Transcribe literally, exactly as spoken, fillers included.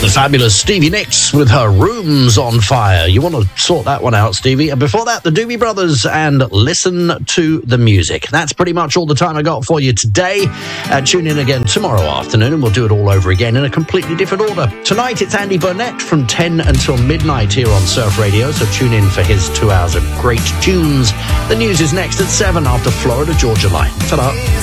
The fabulous Stevie Nicks with her Rooms on Fire. You want to sort that one out, Stevie. And before that, the Doobie Brothers and Listen to the Music. That's pretty much all the time I got for you today. Uh, tune in again tomorrow afternoon and we'll do it all over again in a completely different order. Tonight, it's Andy Burnett from ten until midnight here on Surf Radio, so tune in for his two hours of great tunes. The news is next at seven after Florida Georgia Line. Ta-da.